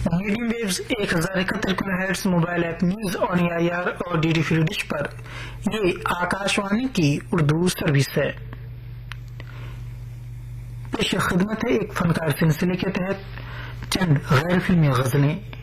Medium waves 1071 kilohertz mobile app news on AIR और DD free dish पर ये आकाशवाणी की उर्दू सर्विस है। पेश खिदमत है एक फनकार सिलसिले के तहत चंद गैर फिल्मी गजलें।